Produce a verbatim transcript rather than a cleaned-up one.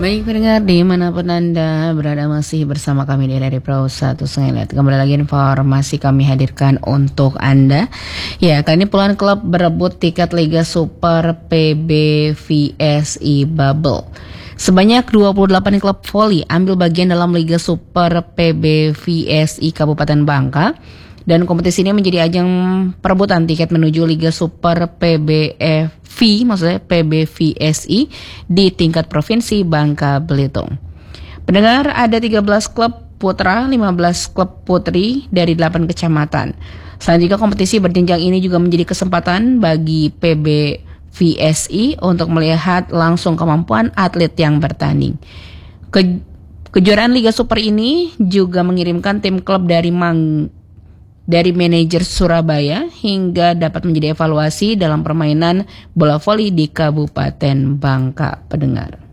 Baik pendengar dimanapun Anda berada, masih bersama kami di R R I Pro satu Sengilet. Kembali lagi informasi kami hadirkan untuk Anda. Ya, kali ini puluhan klub berebut tiket Liga Super P B V S I Bubble. Sebanyak dua puluh delapan klub voli ambil bagian dalam Liga Super P B V S I Kabupaten Bangka. Dan kompetisi ini menjadi ajang perebutan tiket menuju Liga Super P B V, maksudnya P B V S I di tingkat provinsi Bangka Belitung. Pendengar, ada tiga belas klub putra, lima belas klub putri dari delapan kecamatan. Selain juga kompetisi berjenjang ini juga menjadi kesempatan bagi P B V S I untuk melihat langsung kemampuan atlet yang bertanding. Ke, kejuaraan Liga Super ini juga mengirimkan tim klub dari Mang dari manajer Surabaya hingga dapat menjadi evaluasi dalam permainan bola voli di Kabupaten Bangka, pendengar.